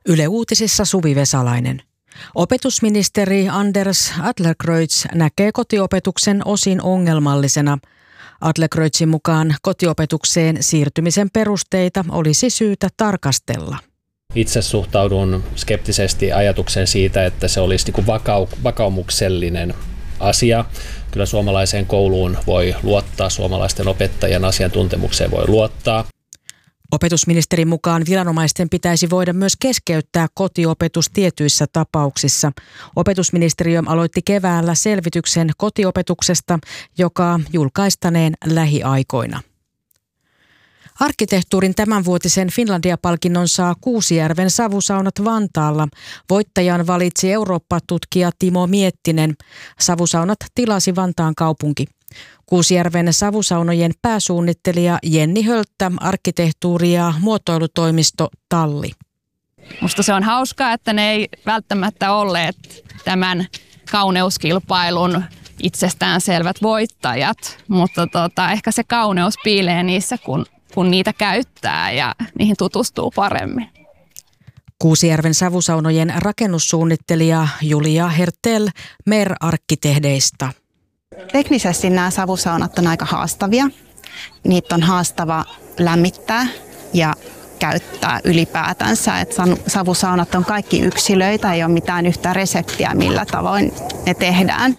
Yle Uutisissa Suvi Vesalainen. Opetusministeri Anders Adlercreutz näkee kotiopetuksen osin ongelmallisena. Adlercreutzin mukaan kotiopetukseen siirtymisen perusteita olisi syytä tarkastella. Itse suhtaudun skeptisesti ajatukseen siitä, että se olisi vakaumuksellinen asia. Kyllä suomalaiseen kouluun voi luottaa, suomalaisten opettajien asiantuntemukseen voi luottaa. Opetusministerin mukaan viranomaisten pitäisi voida myös keskeyttää kotiopetus tietyissä tapauksissa. Opetusministeriö aloitti keväällä selvityksen kotiopetuksesta, joka julkaistaneen lähiaikoina. Arkkitehtuurin tämänvuotisen Finlandia-palkinnon saa Kuusijärven savusaunat Vantaalla. Voittajan valitsi Eurooppa-tutkija Timo Miettinen. Savusaunat tilasi Vantaan kaupunki. Kuusijärven savusaunojen pääsuunnittelija Jenni Hölttä, arkkitehtuuri- ja muotoilutoimisto Talli. Musta se on hauskaa, että ne ei välttämättä olleet tämän kauneuskilpailun itsestäänselvät voittajat, mutta ehkä se kauneus piilee niissä, kun niitä käyttää ja niihin tutustuu paremmin. Kuusijärven savusaunojen rakennussuunnittelija Julia Hertel MER-arkkitehdeista. Teknisesti nämä savusaunat on aika haastavia. Niitä on haastava lämmittää ja käyttää ylipäätänsä. Et savusaunat on kaikki yksilöitä, ei ole mitään yhtä reseptiä, millä tavoin ne tehdään.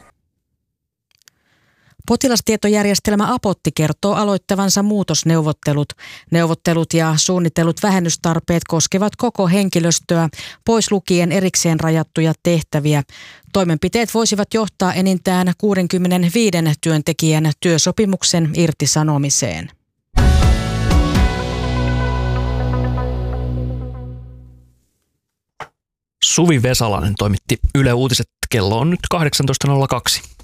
Potilastietojärjestelmä Apotti kertoo aloittavansa muutosneuvottelut. Neuvottelut ja suunnitellut vähennystarpeet koskevat koko henkilöstöä, pois lukien erikseen rajattuja tehtäviä. Toimenpiteet voisivat johtaa enintään 65 työntekijän työsopimuksen irtisanomiseen. Suvi Vesalainen toimitti Yle Uutiset. Kello on nyt 18.02.